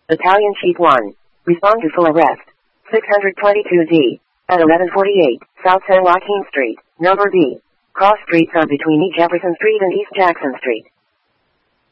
Battalion Chief 1. Respond to full arrest. 622D. At 1148, South San Joaquin Street, number B. Cross streets are between E. Jefferson Street and East Jackson Street.